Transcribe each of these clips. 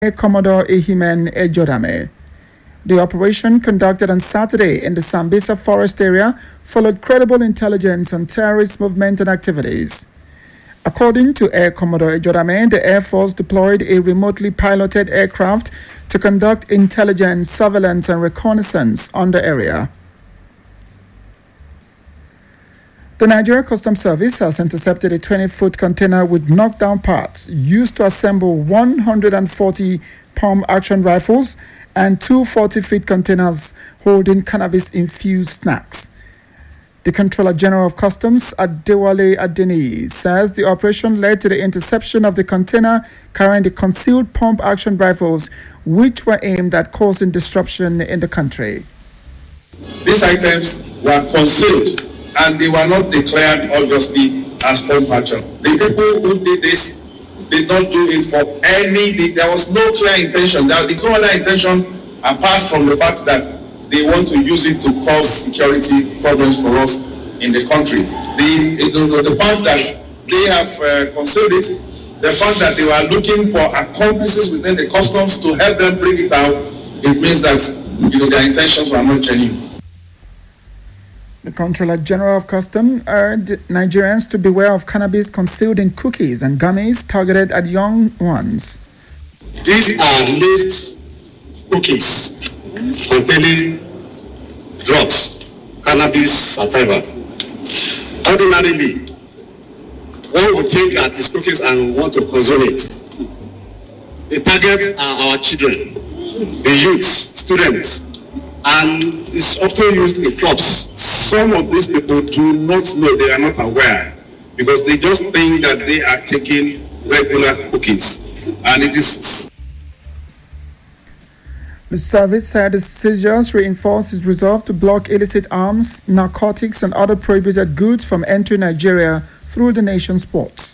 Air Commodore Ehimen Ejodame. The operation, conducted on Saturday in the Sambisa forest area, followed credible intelligence on terrorist movement and activities. According to Air Commodore Ejodame, the Air Force deployed a remotely piloted aircraft to conduct intelligence, surveillance, and reconnaissance on the area. The Nigeria Customs Service has intercepted a 20-foot container with knockdown parts used to assemble 140 pump-action rifles and two 40-feet containers holding cannabis-infused snacks. The Controller General of Customs, Adewale Adeniyi, says the operation led to the interception of the container carrying the concealed pump-action rifles, which were aimed at causing disruption in the country. These items were concealed and they were not declared, obviously, as pump action. The people who did this did not do it for there was no clear intention. There was no other intention apart from the fact that they want to use it to cause security problems for us in the country. The fact that they have concealed it, the fact that they were looking for accomplices within the customs to help them bring it out, it means that their intentions were not genuine. The Controller General of Customs urged Nigerians to beware of cannabis concealed in cookies and gummies targeted at young ones. These are laced cookies containing drugs, cannabis sativa. Ordinarily, one would think that these cookies and want to consume it. The target are our children, the youth, students, and it's often used in clubs. Some of these people do not know, they are not aware, because they just think that they are taking regular cookies. And it is. The service said the seizures reinforce its resolve to block illicit arms, narcotics, and other prohibited goods from entering Nigeria through the nation's ports.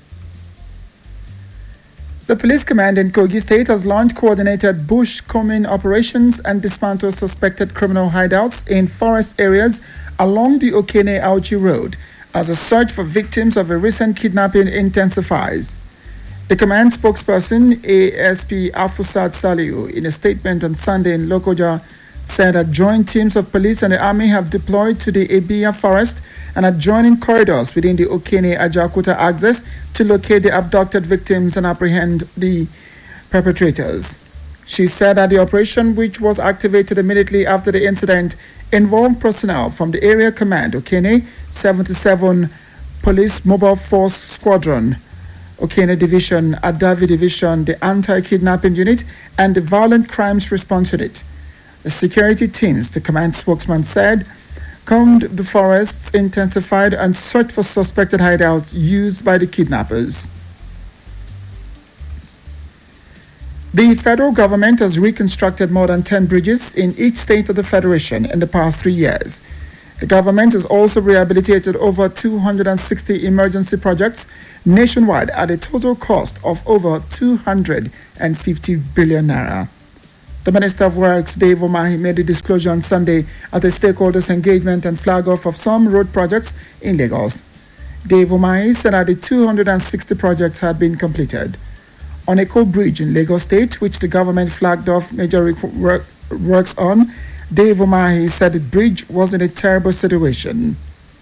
The police command in Kogi State has launched coordinated bush combing operations and dismantled suspected criminal hideouts in forest areas along the Okene-Auchi Road as a search for victims of a recent kidnapping intensifies. The command spokesperson, ASP Afusat Saliu, in a statement on Sunday in Lokoja, said that joint teams of police and the army have deployed to the Ebia forest and adjoining corridors within the Okene-Ajakuta axis to locate the abducted victims and apprehend the perpetrators. She said that the operation, which was activated immediately after the incident, involved personnel from the Area Command Okene 77 Police Mobile Force Squadron, Okene Division, Adavi Division, the Anti-Kidnapping Unit, and the Violent Crimes Response Unit. The security teams, the command spokesman said, combed the forests, intensified, and searched for suspected hideouts used by the kidnappers. The federal government has reconstructed more than 10 bridges in each state of the Federation in the past 3 years. The government has also rehabilitated over 260 emergency projects nationwide at a total cost of over 250 billion naira. The Minister of Works, Dave Umahi, made the disclosure on Sunday at a stakeholders engagement and flag-off of some road projects in Lagos. Dave Umahi said that the 260 projects had been completed. On Eko Bridge in Lagos State, which the government flagged off major works on, Dave Umahi said the bridge was in a terrible situation.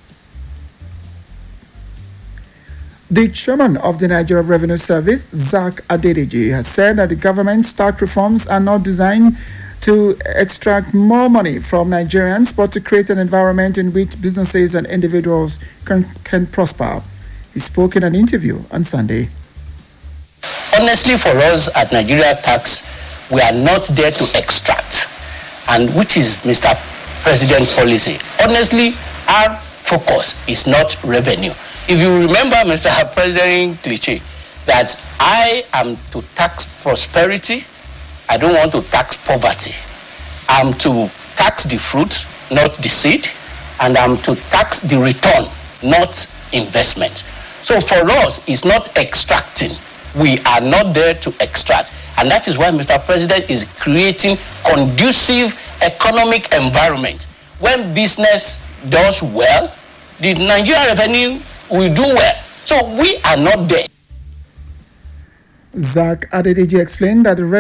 The chairman of the Nigeria Revenue Service, Zak Adedeji, has said that the government's tax reforms are not designed to extract more money from Nigerians, but to create an environment in which businesses and individuals can prosper. He spoke in an interview on Sunday. Honestly, for us at Nigeria Tax, we are not there to extract, and which is Mr. President policy. Honestly, our focus is not revenue. If you remember, Mr. President Cliche, that I am to tax prosperity, I don't want to tax poverty. I'm to tax the fruit, not the seed, and I'm to tax the return, not investment. So for us, it's not extracting. We are not there to extract. And that is why Mr. President is creating conducive economic environment. When business does well, the Nigeria revenue will do well. So we are not there. Zach Adedeji explained that the